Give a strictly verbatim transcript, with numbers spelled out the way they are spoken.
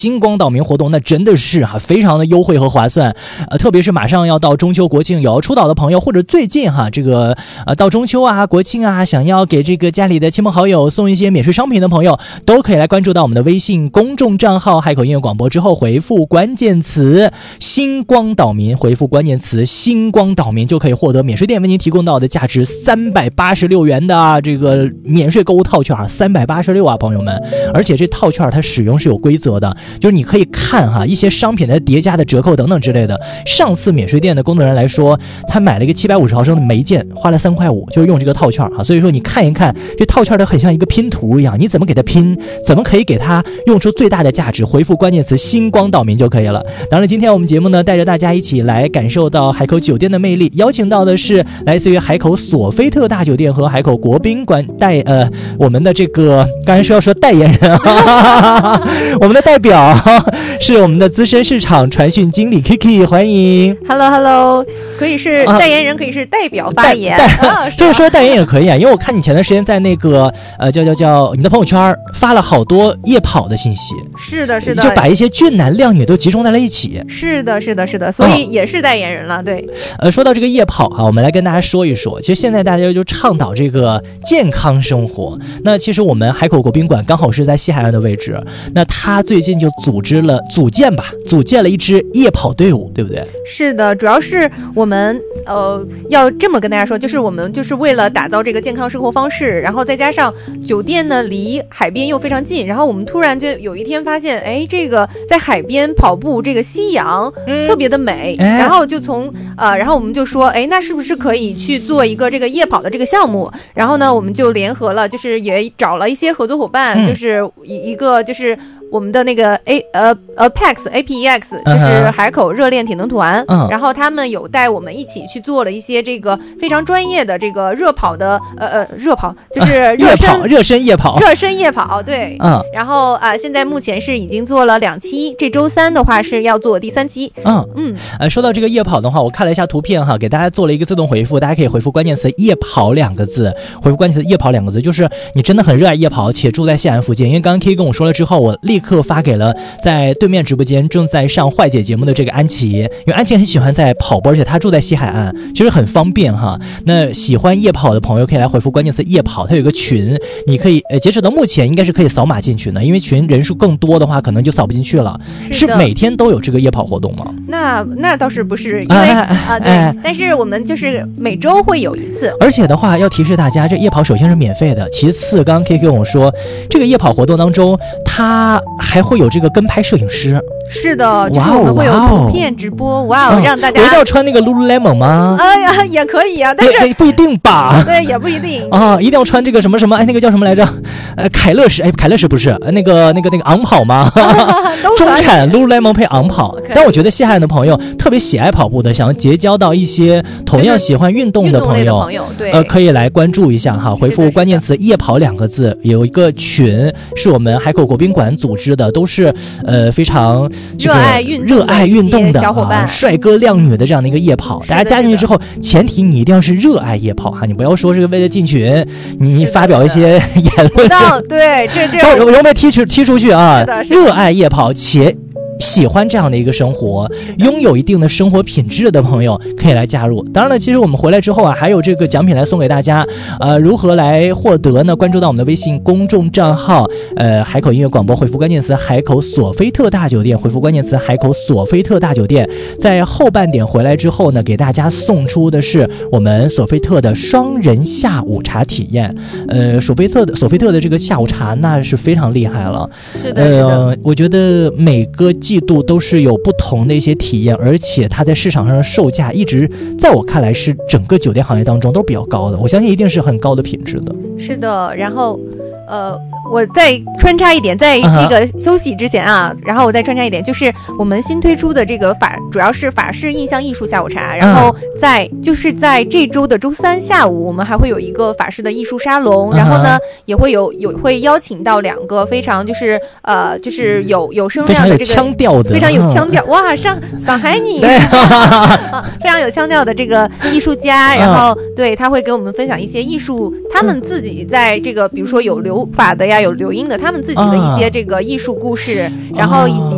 星光岛民活动那真的是哈、啊、非常的优惠和划算，呃，特别是马上要到中秋国庆，有要出岛的朋友，或者最近哈、啊、这个呃到中秋啊国庆啊，想要给这个家里的亲朋好友送一些免税商品的朋友，都可以来关注到我们的微信公众账号海口音乐广播之后，回复关键词星光岛民，回复关键词星光岛民就可以获得免税店为您提供到的价值三百八十六元的、啊、这个免税购物套券啊，三百八十六啊朋友们，而且这套券它使用是有规则的。就是你可以看哈一些商品的叠加的折扣等等之类的。上次免税店的工作人员来说，他买了一个七百五十毫升的梅见，花了三块五，就是用这个套券啊。所以说你看一看这套券，它很像一个拼图一样，你怎么给它拼，怎么可以给它用出最大的价值？回复关键词星光岛民就可以了。当然，今天我们节目呢，带着大家一起来感受到海口酒店的魅力，邀请到的是来自于海口索菲特大酒店和海口国宾馆代呃我们的这个刚才是要说代言人啊，我们的代表。是我们的资深市场传讯经理 Kiki， 欢迎。 Hello Hello， 可以是代言人，啊、可以是代表发言。 啊、这个说代言也可以啊，因为我看你前段时间在那个呃叫叫叫你的朋友圈发了好多夜跑的信息。 是的，是的， 就把一些俊男靓女都集中在了一起。 是的，是的，是的，所以也是代言人了。哦、对。 呃，说到这个夜跑啊，我们来跟大家说一说。其实现在大家就倡导这个健康生活。那其实我们海口国宾馆刚好是在西海岸的位置，那他最近就组织了。组建吧，组建了一支夜跑队伍，对不对？ 是的，主要是我们呃要这么跟大家说，就是我们就是为了打造这个健康生活方式，然后再加上酒店呢离海边又非常近，然后我们突然就有一天发现，哎，这个在海边跑步，这个夕阳特别的美，嗯、然后就从呃，然后我们就说，哎，那是不是可以去做一个这个夜跑的这个项目？然后呢，我们就联合了，就是也找了一些合作伙伴，嗯、就是一一个就是。我们的那个 A 呃呃 P E X A P E X 就是海口热恋体能团，嗯，然后他们有带我们一起去做了一些这个非常专业的这个热跑的呃呃热跑，就是热身、 啊、热身夜跑， 热身夜跑，对，嗯，然后啊、呃，现在目前是已经做了两期，这周三的话是要做第三期， 嗯嗯，呃，说到这个夜跑的话，我看了一下图片哈，给大家做了一个自动回复，大家可以回复关键词夜跑两个字，回复关键词夜跑两个字，就是你真的很热爱夜跑，且住在西安附近，因为刚刚 K 跟我说了之后，我立刻发给了在对面直播间正在上坏姐节目的这个安琪，因为安琪很喜欢在跑步，而且她住在西海岸，其实很方便哈。那喜欢夜跑的朋友可以来回复关键词夜跑，它有一个群，你可以呃截止到目前应该是可以扫码进去的，因为群人数更多的话可能就扫不进去了。是, 是每天都有这个夜跑活动吗？ 那那倒是不是，因为啊、呃、对、哎，但是我们就是每周会有一次。 而且的话要提示大家，这夜跑首先是免费的，其次刚刚 K K 跟我说，这个夜跑活动当中它还会有这个跟拍摄影师。 是的，就是我们会有图片直播，哇哦，让大家。 我一定要穿那个 Lululemon 吗？ 哎呀，也可以啊，但是不一定吧？ 对，也不一定啊，一定要穿这个什么什么？哎，那个叫什么来着？呃，凯乐石，哎，凯乐石不是那个那个那个昂跑吗？中产 Lululemon 配昂跑。但我觉得西海岸的朋友特别喜爱跑步的，想要结交到一些同样喜欢运动的朋友， 朋友对， 呃，可以来关注一下哈，回复关键词夜跑两个字，有一个群是我们海口国宾馆组织的，都是呃非常。 热爱运热爱运动的小伙伴、 啊，帅哥靓女的这样的一个夜跑，大家加进去之后，前提你一定要是热爱夜跑哈，你不要说是为了进群，你发表一些言论， 对，这这容容被踢出踢出去啊！热爱夜跑且。喜欢这样的一个生活，拥有一定的生活品质的朋友可以来加入。当然了，其实我们回来之后啊，还有这个奖品来送给大家。呃，如何来获得呢？关注到我们的微信公众账号，呃，海口音乐广播，回复关键词海口索菲特大酒店，回复关键词海口索菲特大酒店，在后半点回来之后呢，给大家送出的是我们索菲特的双人下午茶体验。呃，索菲特的索菲特的这个下午茶那是非常厉害了。 是的，是的。 呃，我觉得每个季度都是有不同的一些体验，而且它在市场上的售价一直在我看来是整个酒店行业当中都比较高的，我相信一定是很高的品质的。 是的，然后呃我再穿插一点，在这个休息之前啊， uh-huh. 然后我再穿插一点，就是我们新推出的这个法，主要是法式印象艺术下午茶，然后在、uh-huh. 就是在这周的周三下午，我们还会有一个法式的艺术沙龙， uh-huh. 然后呢也会有有会邀请到两个非常就是呃就是有有声量的这个非常有腔调的， 非常有腔调，哇，上上海你，啊，非常有腔调的这个艺术家，然后对他会给我们分享一些艺术，他们自己在这个比如说有留法的呀，有留音的，他们自己的一些这个艺术故事，然后以及